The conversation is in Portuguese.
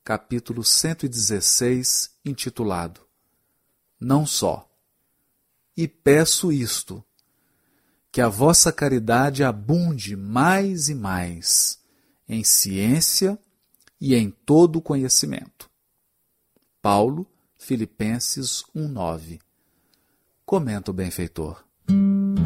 capítulo 116, intitulado Não só. E peço isto, que a vossa caridade abunde mais e mais em ciência e em todo conhecimento. Paulo, Filipenses 1:9. Comenta o benfeitor.